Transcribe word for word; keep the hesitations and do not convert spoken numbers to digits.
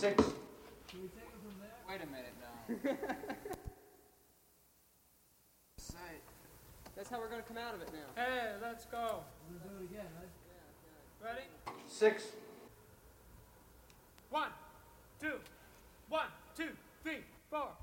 Six. Can we take it from there? Wait a minute now. Sight. That's how we're gonna come out of it now. Hey, let's go. We're gonna do it again, right? Yeah, Ready? Six. One, two, one, two, three, four.